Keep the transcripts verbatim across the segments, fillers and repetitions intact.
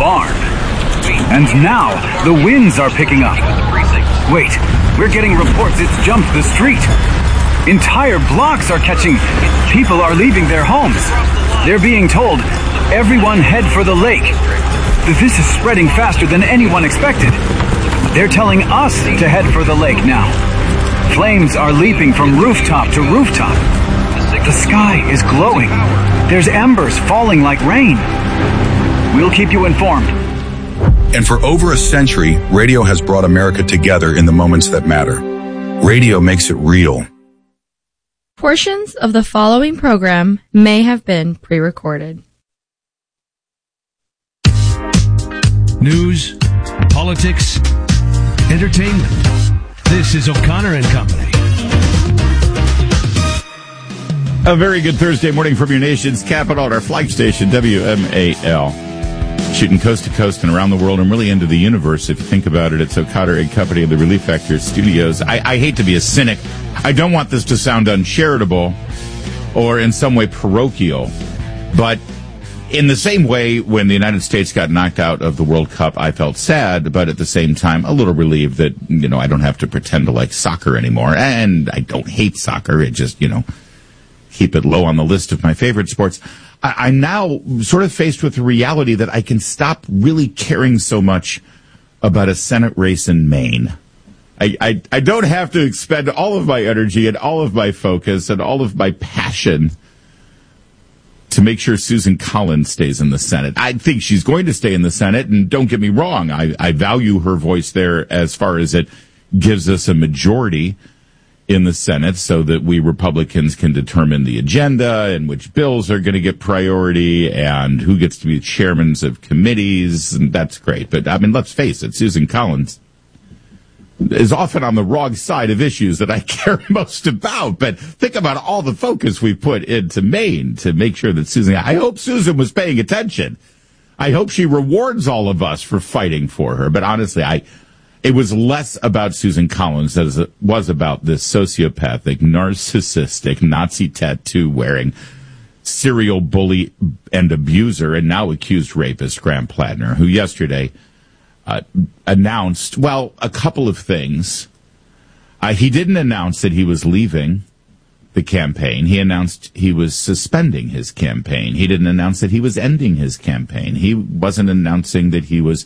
barn. And now, the winds are picking up. Wait, we're getting reports it's jumped the street. Entire blocks are catching. People are leaving their homes. They're being told, everyone head for the lake. This is spreading faster than anyone expected. They're telling us to head for the lake now. Flames are leaping from rooftop to rooftop. The sky is glowing. There's embers falling like rain. We'll keep you informed. And for over a century, radio has brought America together in the moments that matter. Radio makes it real. Portions of the following program may have been pre-recorded. News, politics, entertainment. This is O'Connor and Company. A very good Thursday morning from your nation's capital at our flag station, W M A L. Shooting coast to coast and around the world and really into the universe. If you think about it, it's O'Connor and Company of the Relief Factor Studios. I, I hate to be a cynic. I don't want this to sound uncharitable or in some way parochial. But in the same way, when the United States got knocked out of the World Cup, I felt sad, but at the same time, a little relieved that, you know, I don't have to pretend to like soccer anymore. And I don't hate soccer. It just, you know, keep it low on the list of my favorite sports. I, I'm now sort of faced with the reality that I can stop really caring so much about a Senate race in Maine. I, I, I don't have to expend all of my energy and all of my focus and all of my passion to make sure Susan Collins stays in the Senate. I think she's going to stay in the Senate, and don't get me wrong, I, I value her voice there as far as it gives us a majority in the Senate so that we Republicans can determine the agenda and which bills are going to get priority and who gets to be chairmen of committees, and that's great. But, I mean, let's face it, Susan Collins is often on the wrong side of issues that I care most about. But think about all the focus we put into Maine to make sure that Susan, I hope Susan was paying attention. I hope she rewards all of us for fighting for her. But honestly, I, it was less about Susan Collins as it was about this sociopathic, narcissistic, Nazi tattoo-wearing, serial bully and abuser and now accused rapist Graham Plattner, who yesterday uh, announced, well, a couple of things. Uh, he didn't announce that he was leaving the campaign. He announced he was suspending his campaign. He didn't announce that he was ending his campaign. He wasn't announcing that he was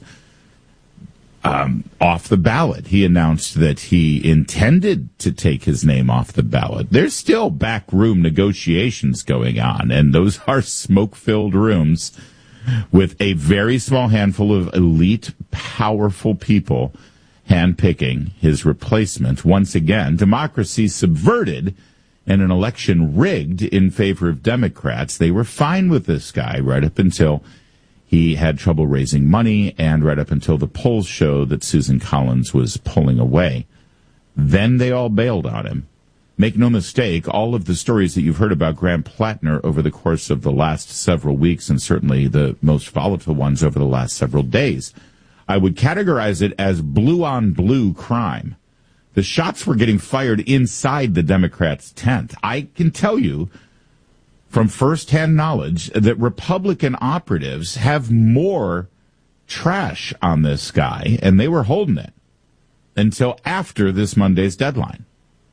Um, off the ballot. He announced that he intended to take his name off the ballot. There's still backroom negotiations going on, and those are smoke-filled rooms with a very small handful of elite, powerful people handpicking his replacement. Once again, democracy subverted and an election rigged in favor of Democrats. They were fine with this guy right up until he had trouble raising money, and right up until the polls showed that Susan Collins was pulling away. Then they all bailed on him. Make no mistake, all of the stories that you've heard about Graham Plattner over the course of the last several weeks, and certainly the most volatile ones over the last several days, I would categorize it as blue-on-blue crime. The shots were getting fired inside the Democrats' tent. I can tell you from firsthand knowledge that Republican operatives have more trash on this guy, and they were holding it until after this Monday's deadline.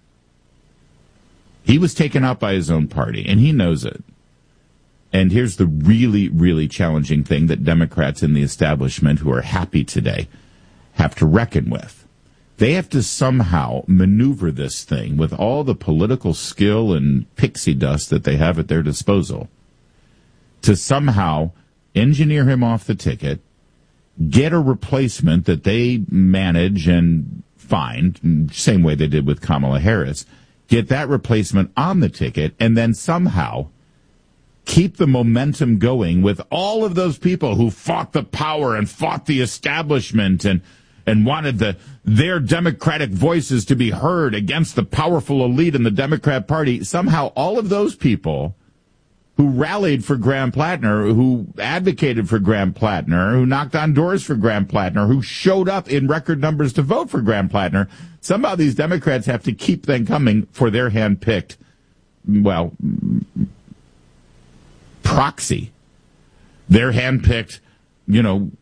He was taken out by his own party, and he knows it. And here's the really, really challenging thing that Democrats in the establishment who are happy today have to reckon with. They have to somehow maneuver this thing with all the political skill and pixie dust that they have at their disposal to somehow engineer him off the ticket, get a replacement that they manage and find, same way they did with Kamala Harris, get that replacement on the ticket, and then somehow keep the momentum going with all of those people who fought the power and fought the establishment and and wanted the their Democratic voices to be heard against the powerful elite in the Democrat Party. Somehow all of those people who rallied for Graham Plattner, who advocated for Graham Plattner, who knocked on doors for Graham Plattner, who showed up in record numbers to vote for Graham Plattner, somehow these Democrats have to keep them coming for their hand-picked, well, proxy. Their hand-picked, you know,